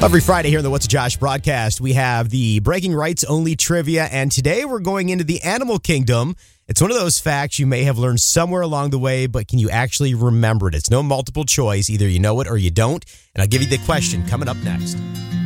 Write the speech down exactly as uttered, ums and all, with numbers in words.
Every Friday here on the What's a Josh broadcast, we have the Bragging Rights Only trivia, and today we're going into the animal kingdom. It's one of those facts you may have learned somewhere along the way, but can you actually remember it? It's no multiple choice. Either you know it or you don't, and I'll give you the question coming up next.